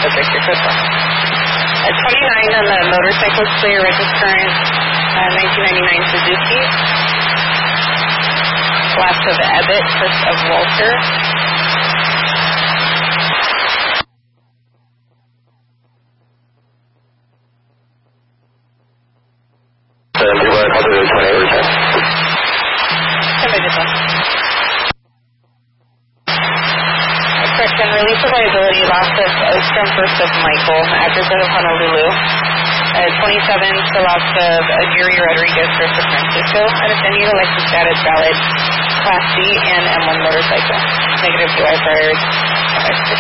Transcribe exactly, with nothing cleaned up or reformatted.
Alpha Victor Code four. At twenty-nine on the motorcycle clear, registrant uh, nineteen ninety-nine Suzuki. Last of Ebbett, first of Walter. Correction, release of liability, loss of Ostrom, first of Michael, address of Honolulu. Uh, twenty-seven, for loss of Aguirre Rodriguez, first of Francisco. And if any of the license status valid, Class C and M one motorcycle. Negative, do I fired?